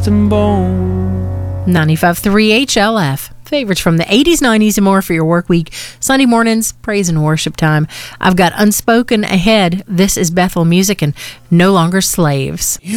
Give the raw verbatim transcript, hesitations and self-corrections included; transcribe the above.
and bone. ninety-five point three H L F. Favorites from the eighties, nineties, and more for your work week. Sunday mornings, praise and worship time. I've got Unspoken ahead. This is Bethel Music and No Longer Slaves.